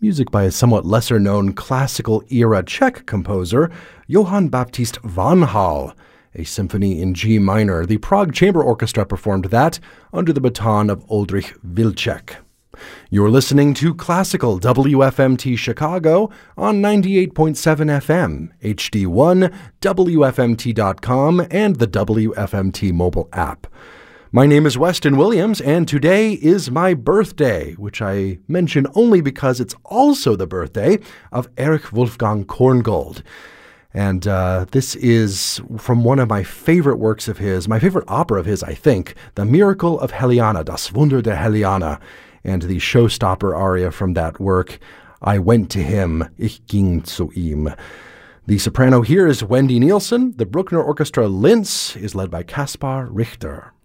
music by a somewhat lesser-known classical-era Czech composer, Johann Baptist van Hal, a symphony in G minor. The Prague Chamber Orchestra performed that under the baton of Oldrich Wilczek. You're listening to Classical WFMT Chicago on 98.7 FM, HD1, WFMT.com, and the WFMT mobile app. My name is Weston Williams, and today is my birthday, which I mention only because it's also the birthday of Erich Wolfgang Korngold. And this is from one of my favorite works of his, my favorite opera of his, I think, The Miracle of Heliana, Das Wunder der Heliana, and the showstopper aria from that work, I Went to Him, Ich ging zu ihm. The soprano here is Wendy Nielsen. The Bruckner Orchestra Linz is led by Kaspar Richter.